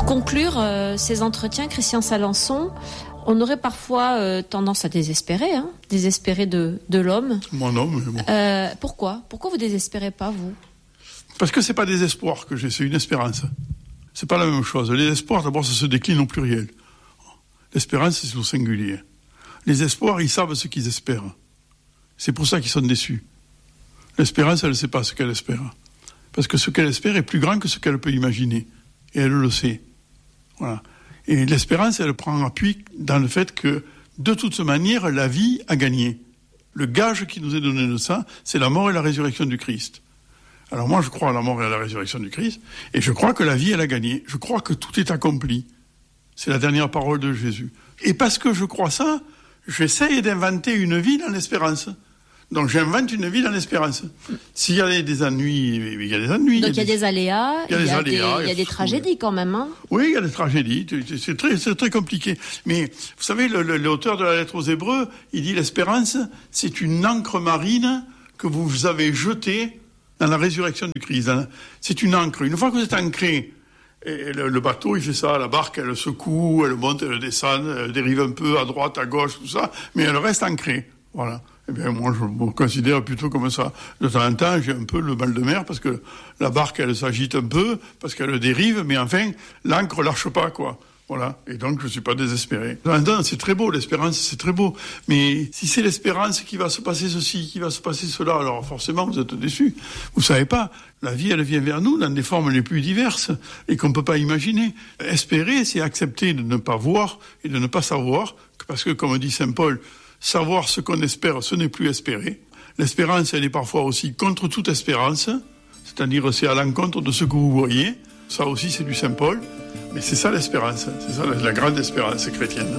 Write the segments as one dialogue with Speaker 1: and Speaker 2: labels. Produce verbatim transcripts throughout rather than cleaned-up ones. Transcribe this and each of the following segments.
Speaker 1: conclure euh, ces entretiens, Christian Salançon, on aurait parfois euh, tendance à désespérer, hein, désespérer de, de l'homme.
Speaker 2: Moi non, mais bon.
Speaker 1: Euh, pourquoi Pourquoi vous désespérez pas, vous ?
Speaker 2: Parce que c'est pas des espoirs que j'ai, c'est une espérance. C'est pas la même chose. Les espoirs, d'abord, ça se décline au pluriel. L'espérance, c'est au singulier. Les espoirs, ils savent ce qu'ils espèrent. C'est pour ça qu'ils sont déçus. L'espérance, elle ne sait pas ce qu'elle espère. Parce que ce qu'elle espère est plus grand que ce qu'elle peut imaginer. Et elle le sait. Voilà. Et l'espérance, elle prend appui dans le fait que, de toute manière, la vie a gagné. Le gage qui nous est donné de ça, c'est la mort et la résurrection du Christ. Alors moi, je crois à la mort et à la résurrection du Christ, et je crois que la vie, elle a gagné. Je crois que tout est accompli. C'est la dernière parole de Jésus. Et parce que je crois ça, j'essaye d'inventer une vie dans l'espérance. Donc j'invente une vie dans l'espérance. S'il y a des ennuis, il y a des ennuis.
Speaker 1: Donc il y a des, des aléas,
Speaker 2: il y a des, aléas,
Speaker 1: des, il y a des tragédies quand même. Hein.
Speaker 2: Oui, il y a des tragédies, c'est très, c'est très compliqué. Mais vous savez, le, le, l'auteur de la lettre aux Hébreux, il dit l'espérance, c'est une ancre marine que vous avez jetée dans la résurrection du Christ. C'est une ancre. Une fois que vous êtes ancré, et le, le bateau, il fait ça, la barque, elle secoue, elle monte, elle descend, elle dérive un peu à droite, à gauche, tout ça, mais elle reste ancrée. Voilà. Eh bien, moi, je me considère plutôt comme ça. De temps en temps, j'ai un peu le mal de mer parce que la barque, elle s'agite un peu, parce qu'elle dérive, mais enfin, l'ancre lâche pas, quoi. Voilà. Et donc, je suis pas désespéré. De temps en temps, c'est très beau, l'espérance, c'est très beau. Mais si c'est l'espérance qui va se passer ceci, qui va se passer cela, alors forcément, vous êtes déçus. Vous savez pas. La vie, elle vient vers nous dans des formes les plus diverses et qu'on peut pas imaginer. Espérer, c'est accepter de ne pas voir et de ne pas savoir, parce que, comme dit Saint Paul, savoir ce qu'on espère, ce n'est plus espérer. L'espérance, elle est parfois aussi contre toute espérance, c'est-à-dire c'est à l'encontre de ce que vous voyez. Ça aussi, c'est du Saint Paul. Mais c'est ça l'espérance, c'est ça la, la grande espérance chrétienne.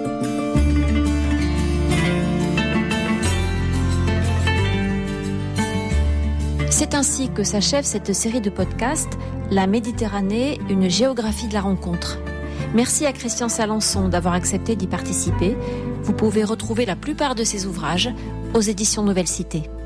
Speaker 1: C'est ainsi que s'achève cette série de podcasts « La Méditerranée, une géographie de la rencontre ». Merci à Christian Salançon d'avoir accepté d'y participer. Vous pouvez retrouver la plupart de ses ouvrages aux éditions Nouvelle Cité.